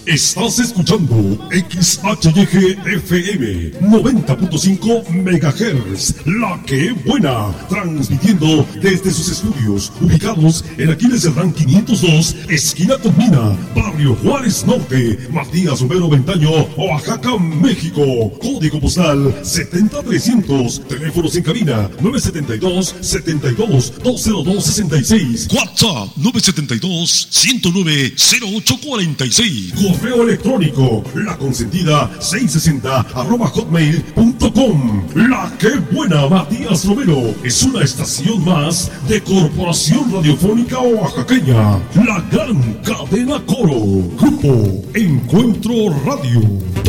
Estás escuchando XHYG FM 90.5 MHz, La Que Buena, transmitiendo desde sus estudios ubicados en Aquiles Cerdán 502, esquina Tomina, Barrio Juárez Norte, Matías Romero Ventaño, Oaxaca, México. Código postal 70300. Teléfonos en cabina 972-72-20266. WhatsApp 972-109-0846. Correo electrónico laconsentida660@hotmail.com. La Que Buena, Matías Romero, es una estación más de Corporación Radiofónica Oaxaqueña, la gran cadena Coro. Grupo Encuentro Radio.